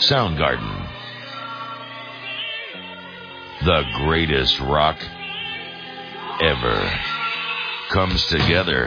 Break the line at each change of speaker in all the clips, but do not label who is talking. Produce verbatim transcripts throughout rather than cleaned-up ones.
Soundgarden. The greatest rock ever comes together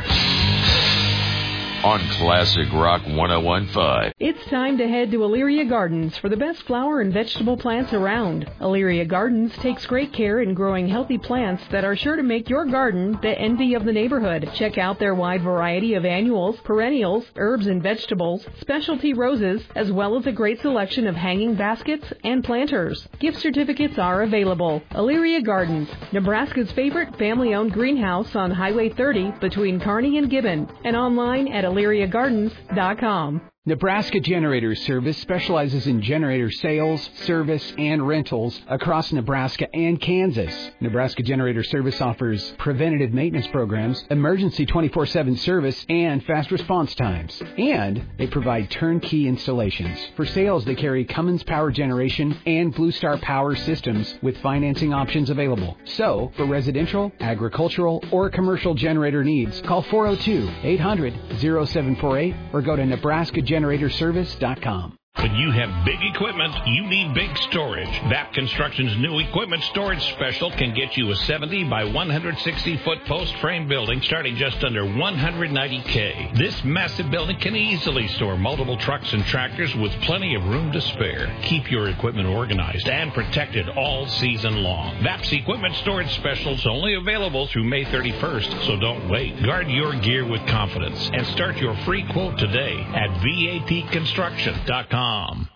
on Classic Rock one oh one point five.
It's time to head to Elyria Gardens for the best flower and vegetable plants around. Elyria Gardens takes great care in growing healthy plants that are sure to make your garden the envy of the neighborhood. Check out their wide variety of annuals, perennials, herbs and vegetables, specialty roses, as well as a great selection of hanging baskets and planters. Gift certificates are available. Elyria Gardens, Nebraska's favorite family-owned greenhouse on Highway thirty between Kearney and Gibbon, and online at elyria gardens dot com.
Nebraska Generator Service specializes in generator sales, service, and rentals across Nebraska and Kansas. Nebraska Generator Service offers preventative maintenance programs, emergency twenty-four seven service, and fast response times. And they provide turnkey installations. For sales, they carry Cummins Power Generation and Blue Star Power Systems with financing options available. So, for residential, agricultural, or commercial generator needs, call four oh two, eight hundred, oh seven four eight or go to nebraska generator service dot com.
When you have big equipment, you need big storage. V A P Construction's new equipment storage special can get you a seventy by one hundred sixty foot post frame building starting just under one hundred ninety thousand dollars. This massive building can easily store multiple trucks and tractors with plenty of room to spare. Keep your equipment organized and protected all season long. V A P's equipment storage specials only available through May thirty-first, so don't wait. Guard your gear with confidence and start your free quote today at V A P construction dot com.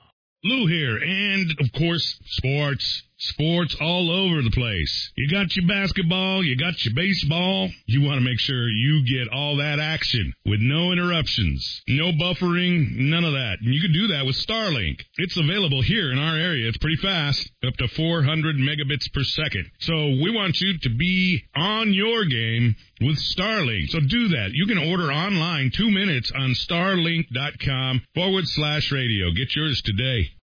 Lou here, and, of course, sports. Sports all over the place. You got your basketball, you got your baseball. You want to make sure you get all that action with no interruptions, no buffering, none of that. And you can do that with Starlink. It's available here in our area. It's pretty fast, up to four hundred megabits per second. So we want you to be on your game with Starlink. So do that. You can order online two minutes on starlink dot com forward slash radio. Get yours today.